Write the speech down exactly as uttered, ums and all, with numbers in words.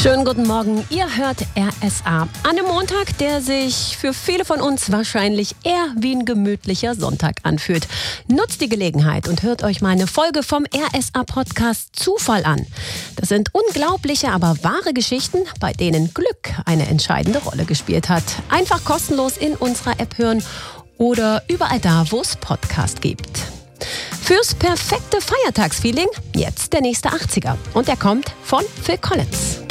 Schönen guten Morgen, ihr hört R S A. An einem Montag, der sich für viele von uns wahrscheinlich eher wie ein gemütlicher Sonntag anfühlt. Nutzt die Gelegenheit und hört euch mal eine Folge vom R S A-Podcast Zufall an. Das sind unglaubliche, aber wahre Geschichten, bei denen Glück eine entscheidende Rolle gespielt hat. Einfach kostenlos in unserer App hören oder überall da, wo es Podcast gibt. Fürs perfekte Feiertagsfeeling jetzt der nächste achtziger. Und der kommt von Phil Collins.